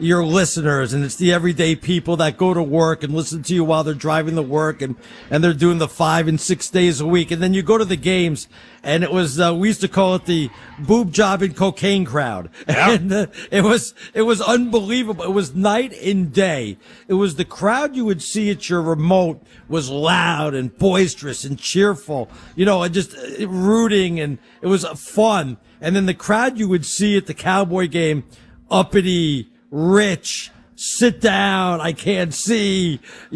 your listeners, and it's the everyday people that go to work and listen to you while they're driving to work, and they're doing the 5 and 6 days a week. And then you go to the games, and it was, we used to call it the boob job and cocaine crowd. Yeah. And it was unbelievable. It was night and day. It was the crowd you would see at your remote was loud and boisterous and cheerful, and just rooting, and it was fun. And then the crowd you would see at the Cowboy game, uppity, rich, sit down, I can't see,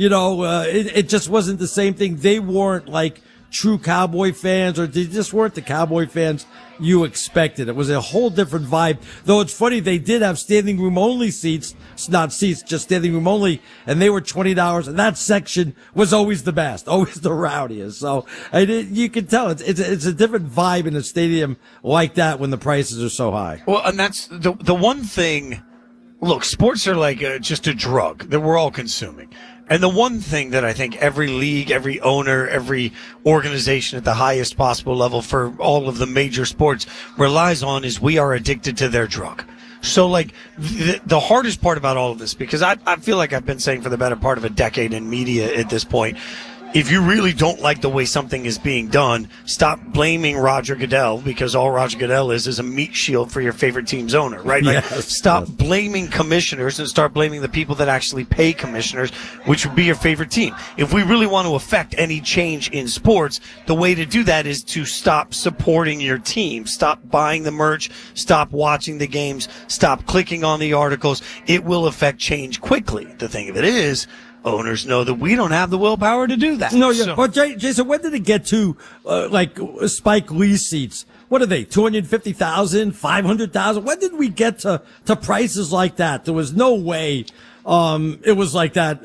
it just wasn't the same thing. They weren't like true Cowboy fans, or they just weren't the Cowboy fans you expected. It was a whole different vibe. Though it's funny, they did have standing room only seats, not seats, just standing room only, and they were $20, and that section was always the best, always the rowdiest. So you can tell it's a different vibe in a stadium like that when the prices are so high. Well, and that's the one thing. Look, sports are like just a drug that we're all consuming. And the one thing that I think every league, every owner, every organization at the highest possible level for all of the major sports relies on is we are addicted to their drug. So, like, the hardest part about all of this, because I feel like I've been saying for the better part of a decade in media at this point, if you really don't like the way something is being done, stop blaming Roger Goodell, because all Roger Goodell is a meat shield for your favorite team's owner, right? Like, stop blaming commissioners and start blaming the people that actually pay commissioners, which would be your favorite team. If we really want to affect any change in sports, the way to do that is to stop supporting your team, stop buying the merch, stop watching the games, stop clicking on the articles. It will affect change quickly. The thing of it is, owners know that we don't have the willpower to do that. No, yeah. So. But Jason, when did it get to like Spike Lee seats? What are they? 250,000, 500,000? When did we get to prices like that? There was no way. It was like that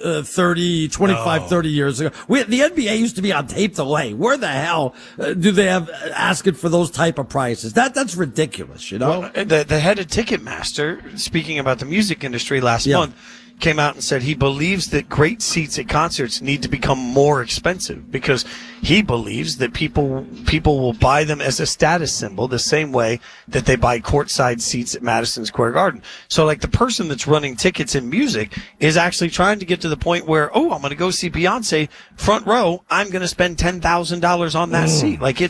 30 years ago. The NBA used to be on tape delay. Where the hell do they have asking for those type of prices? That's ridiculous, Well, the head of Ticketmaster, speaking about the music industry last month, came out and said he believes that great seats at concerts need to become more expensive because he believes that people will buy them as a status symbol the same way that they buy courtside seats at Madison Square Garden. So like the person that's running tickets in music is actually trying to get to the point where, I'm going to go see Beyonce front row. I'm going to spend $10,000 on that seat. Like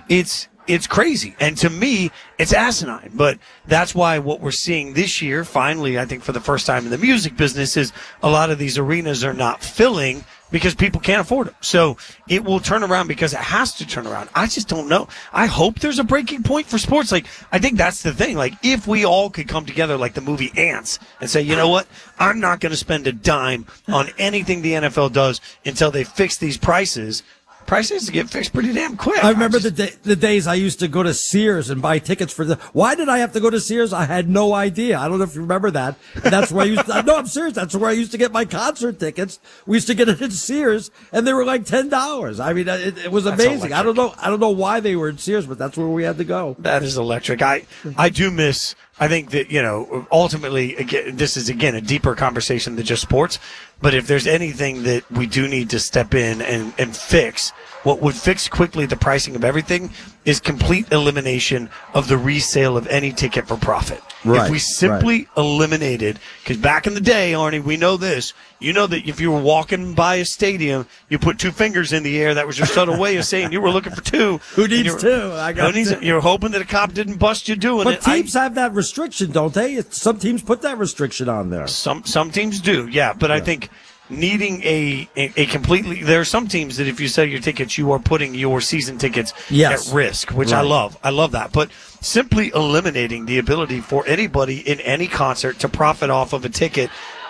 it's crazy. And to me, it's asinine. But that's why what we're seeing this year, finally, I think for the first time in the music business, is a lot of these arenas are not filling because people can't afford them. So it will turn around because it has to turn around. I just don't know. I hope there's a breaking point for sports. Like, I think that's the thing. Like, if we all could come together like the movie Ants and say, you know what? I'm not going to spend a dime on anything the NFL does until they fix these prices. Prices get fixed pretty damn quick. I remember the days I used to go to Sears and buy tickets for why did I have to go to Sears? I had no idea. I don't know if you remember that. And that's where I used to, no, I'm serious. That's where I used to get my concert tickets. We used to get it at Sears and they were like $10. I mean, it was amazing. I don't know why they were at Sears, but that's where we had to go. That is electric. I do miss, I think that, ultimately, again, this is, again, a deeper conversation than just sports. But if there's anything that we do need to step in and fix, what would fix quickly the pricing of everything is complete elimination of the resale of any ticket for profit. Right, if we simply eliminated, because back in the day, Arnie, we know this, you know that if you were walking by a stadium, you put two fingers in the air. That was your subtle way of saying you were looking for two. Who needs two? You're hoping that a cop didn't bust you doing it. But teams have that restriction, don't they? Some teams put that restriction on there. Some teams do, yeah. But I think needing a completely, there are some teams that if you sell your tickets, you are putting your season tickets at risk, which I love. I love that. But simply eliminating the ability for anybody in any concert to profit off of a ticket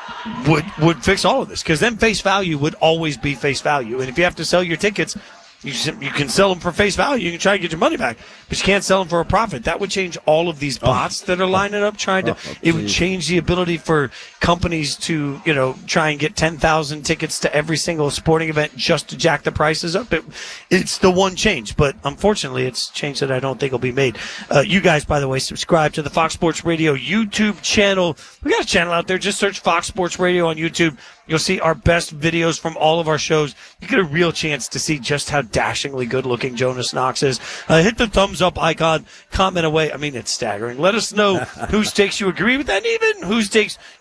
would fix all of this, because then face value would always be face value. And if you have to sell your tickets, you can sell them for face value. You can try to get your money back, but you can't sell them for a profit. That would change all of these bots that are lining up trying to. It would change the ability for companies to, try and get 10,000 tickets to every single sporting event just to jack the prices up. It's the one change, but unfortunately, it's change that I don't think will be made. You guys, by the way, subscribe to the Fox Sports Radio YouTube channel. We got a channel out there. Just search Fox Sports Radio on YouTube. You'll see our best videos from all of our shows. You get a real chance to see just how dashingly good-looking Jonas Knox is. Hit the thumbs-up icon. Comment away. I mean, it's staggering. Let us know whose takes you agree with, and even whose takes